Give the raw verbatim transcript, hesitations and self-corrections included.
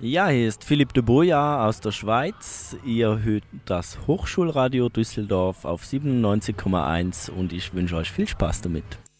Ja, hier ist Philipp de Boja aus der Schweiz. Ihr hört das Hochschulradio Düsseldorf auf siebenundneunzig Komma eins und ich wünsche euch viel Spaß damit.